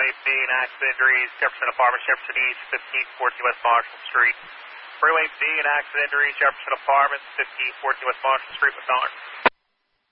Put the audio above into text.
Freeway B, an accident injuries, Jefferson Apartments, Jefferson East, 1514 West Marshall Street. Freeway B, an accident injuries, Jefferson Apartments, 1514 West Marshall Street, with Dollar.